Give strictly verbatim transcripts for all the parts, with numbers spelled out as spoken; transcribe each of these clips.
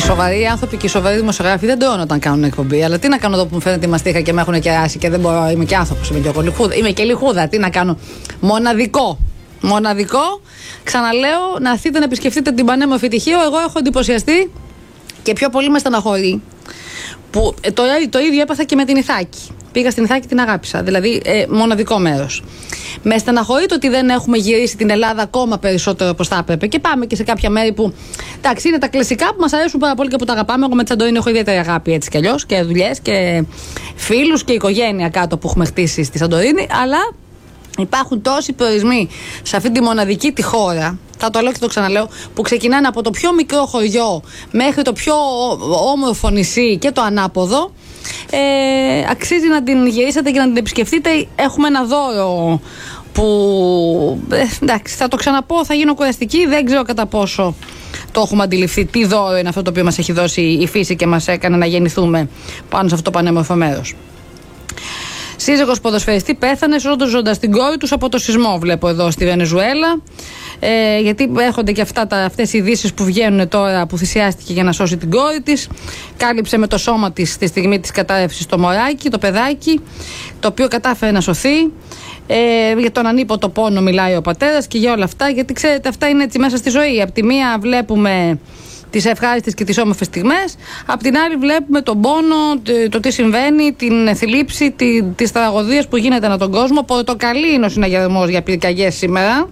σοβαροί άνθρωποι και οι σοβαροί δημοσιογράφοι δεν τρώνε όταν κάνουν εκπομπή. Αλλά τι να κάνω εδώ που μου φαίνεται η μαστίχα και με έχουν κεράσει και δεν μπορώ. Είμαι και άνθρωπος, είμαι και εγώ λιχούδα. Είμαι και λιχούδα. Τι να κάνω. Μοναδικό. Μοναδικό. Ξαναλέω, να έρθετε να επισκεφτείτε την πανέμορφη Τυχείο. Εγώ έχω εντυπωσιαστεί και πιο πολύ με στεναχωρεί. Που το, το ίδιο έπαθα και με την Ιθάκη. Πήγα στην Ιθάκη, την αγάπησα. Δηλαδή, ε, μοναδικό μέρος. Με στεναχωρεί το ότι δεν έχουμε γυρίσει την Ελλάδα ακόμα περισσότερο όπως θα έπρεπε. Και πάμε και σε κάποια μέρη που. Εντάξει, είναι τα κλασικά που μας αρέσουν πάρα πολύ και που τα αγαπάμε. Εγώ με τη Σαντορίνη έχω ιδιαίτερη αγάπη έτσι κι αλλιώς. Και δουλειές και φίλους και οικογένεια κάτω που έχουμε χτίσει στη Σαντορίνη. Αλλά υπάρχουν τόσοι προορισμοί σε αυτή τη μοναδική τη χώρα. Θα το λέω και το ξαναλέω, που ξεκινάνε από το πιο μικρό χωριό μέχρι το πιο όμορφο νησί και το ανάποδο. Ε, αξίζει να την γυρίσετε και να την επισκεφτείτε. Έχουμε ένα δώρο που ε, εντάξει, θα το ξαναπώ, θα γίνω κουραστική. Δεν ξέρω κατά πόσο το έχουμε αντιληφθεί. Τι δώρο είναι αυτό το οποίο μας έχει δώσει η φύση και μας έκανε να γεννηθούμε πάνω σε αυτό το πανέμορφο μέρος. Σύζυγος ποδοσφαιριστή πέθανε σώζοντας την κόρη τους από το σεισμό, βλέπω εδώ στη Βενεζουέλα. Ε, γιατί έρχονται και αυτά, τα, αυτές οι ειδήσεις που βγαίνουν τώρα, που θυσιάστηκε για να σώσει την κόρη της. Κάλυψε με το σώμα της στη στιγμή της κατάρρευσης το μωράκι, το παιδάκι, το οποίο κατάφερε να σωθεί. Ε, για τον ανίποτο πόνο μιλάει ο πατέρας και για όλα αυτά, γιατί ξέρετε, αυτά είναι έτσι μέσα στη ζωή. Απ' τη μία βλέπουμε τις ευχάριστες και τις όμορφες στιγμές, απ' την άλλη βλέπουμε τον πόνο, το, το τι συμβαίνει, την θλίψη, τη, τις τραγωδίες που γίνεται ανά τον κόσμο. Πορτοκαλί είναι ο συναγερμός για πυρκαγιές σήμερα.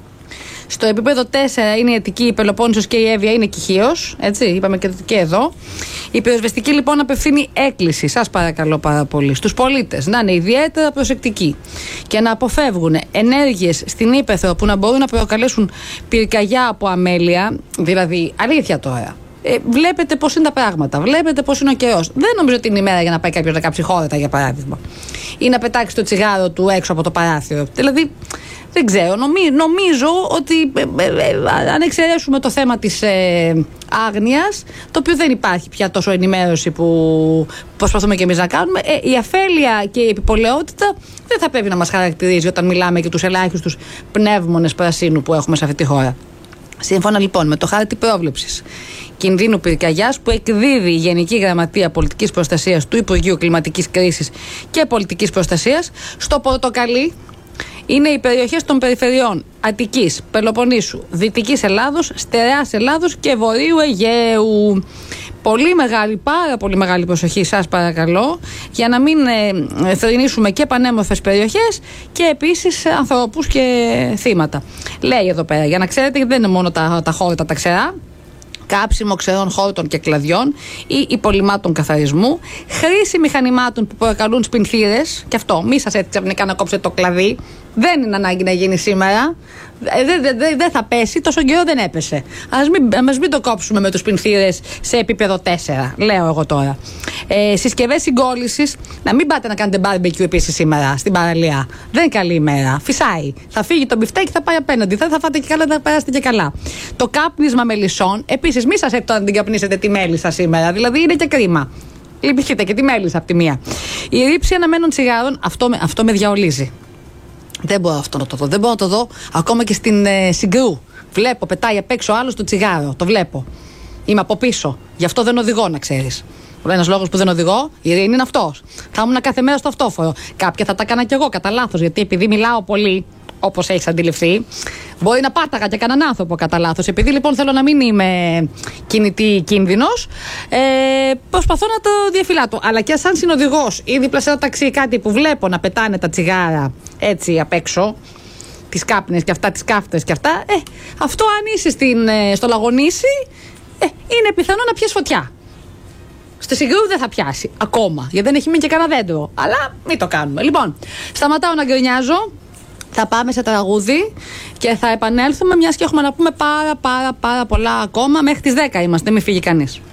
Στο επίπεδο τέσσερα είναι η Αττική, η Πελοπόννησος και η Εύβοια είναι Κηχείος. Έτσι, είπαμε και, και εδώ. Η πυροσβεστική λοιπόν απευθύνει έκκληση, σας παρακαλώ πάρα πολύ, στους πολίτες να είναι ιδιαίτερα προσεκτικοί και να αποφεύγουν ενέργειες στην ύπαιθρο που να μπορούν να προκαλέσουν πυρκαγιά από αμέλεια. Δηλαδή, αλήθεια τώρα. Ε, βλέπετε πώς είναι τα πράγματα, βλέπετε πώς είναι ο καιρός. Δεν νομίζω ότι είναι η μέρα για να πάει κάποιος να κάψει χόρτα, για παράδειγμα, ή να πετάξει το τσιγάρο του έξω από το παράθυρο. Δηλαδή, δεν ξέρω. Νομί, νομίζω ότι ε, ε, ε, αν εξαιρέσουμε το θέμα της ε, άγνοιας, το οποίο δεν υπάρχει πια τόσο ενημέρωση που προσπαθούμε και εμείς να κάνουμε, ε, η αφέλεια και η επιπολαιότητα δεν θα πρέπει να μας χαρακτηρίζει όταν μιλάμε για τους ελάχιστους πνεύμονες πρασίνου που έχουμε σε αυτή τη χώρα. Σύμφωνα λοιπόν με το χάρτη πρόβλεψης κινδύνου πυρκαγιάς που εκδίδει η Γενική Γραμματεία Πολιτικής Προστασίας του Υπουργείου Κλιματικής Κρίσης και Πολιτικής Προστασίας, στο πορτοκαλί είναι οι περιοχές των περιφερειών Αττικής, Πελοποννήσου, Δυτικής Ελλάδος, Στερεάς Ελλάδος και Βορείου Αιγαίου. Πολύ μεγάλη, πάρα πολύ μεγάλη προσοχή, σας παρακαλώ, για να μην ε, θρηνήσουμε και πανέμορφες περιοχές και επίσης ανθρώπους και θύματα. Λέει εδώ πέρα, για να ξέρετε, δεν είναι μόνο τα, τα χόρτα τα ξερά. Κάψιμο ξερών χόρτων και κλαδιών ή υπολοιμάτων καθαρισμού, χρήση μηχανημάτων που προκαλούν σπινθήρες. Και αυτό, μη σας έτσι ξαφνικά να κόψετε το κλαδί. Δεν είναι ανάγκη να γίνει σήμερα. Δεν δε, δε, δε θα πέσει, τόσο καιρό δεν έπεσε. Ας μην, ας μην το κόψουμε με τους σπινθήρες σε επίπεδο τέσσερα, λέω εγώ τώρα. Ε, συσκευές συγκόλλησης, να μην πάτε να κάνετε barbecue επίσης σήμερα στην παραλία. Δεν είναι καλή ημέρα. Φυσάει. Θα φύγει το μπιφτέκι, θα πάει απέναντι. Δεν θα φάτε και καλά, θα περάσετε και καλά. Το κάπνισμα μελισσών, επίσης, μη σας έρθετε να την καπνίσετε τη μέλισσα σήμερα. Δηλαδή είναι και κρίμα. Λυπηθείτε και τη μέλισσα από τη μία. Η ρήψη αναμένων τσιγάρων, αυτό, αυτό με διαολίζει. Δεν μπορώ αυτό να το δω. Δεν μπορώ να το δω ακόμα και στην ε, Συγκρού. Βλέπω, πετάει απ' έξω άλλο το τσιγάρο. Το βλέπω. Είμαι από πίσω. Γι' αυτό δεν οδηγώ, να ξέρεις. Ένας λόγος που δεν οδηγώ, η ειρήνη είναι αυτός. Θα ήμουν κάθε μέρα στο αυτόφορο. Κάποια θα τα έκανα κι εγώ κατά λάθος, γιατί επειδή μιλάω πολύ, όπως έχεις αντιληφθεί, μπορεί να πάταγα και κανέναν άνθρωπο κατά λάθος. Επειδή λοιπόν θέλω να μην είμαι κινητή κίνδυνος, ε, προσπαθώ να το διαφυλάτω. Αλλά και σαν συνοδηγός ή δίπλα σε ένα ταξί κάτι που βλέπω να πετάνε τα τσιγάρα έτσι απ' έξω, τις κάπνες και αυτά, τις κάφτες και αυτά, ε, αυτό αν είσαι στην, ε, στο Λαγονήσι, ε, είναι πιθανό να πιάσει φωτιά. Στο Συγκρού δεν θα πιάσει ακόμα, γιατί δεν έχει μείνει και κανένα δέντρο. Αλλά μην το κάνουμε. Λοιπόν, σταματάω να γκρινιάζω. Θα πάμε σε τραγούδι και θα επανέλθουμε, μιας και έχουμε να πούμε πάρα πάρα πάρα πολλά ακόμα. Μέχρι τις δέκα είμαστε, μην φύγει κανείς.